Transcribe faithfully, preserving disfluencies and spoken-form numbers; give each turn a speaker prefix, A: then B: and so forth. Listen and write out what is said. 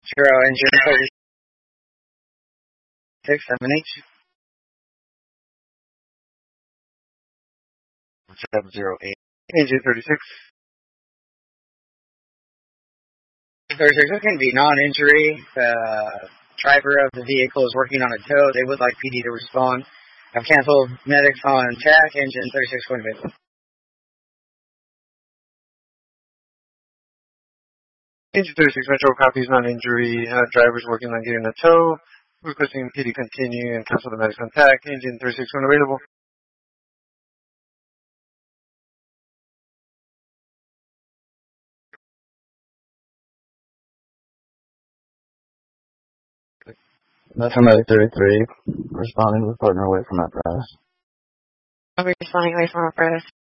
A: Zero engine thirty-six, seven H.
B: seven zero eight. Engine thirty-six.
A: thirty-six, this can be non-injury. The driver of the vehicle is working on a tow. They would like P D to respond. I've canceled medics on tack. Engine thirty-six, going to vehicle.
B: Engine thirty-six Metro copies non-injury. Uh, drivers working on getting a tow. Requesting P D continue and cancel the medics on tack. Engine thirty-six unavailable.
C: Metro Medic thirty-three, responding with partner away from apparatus.
D: I'll be responding away from apparatus.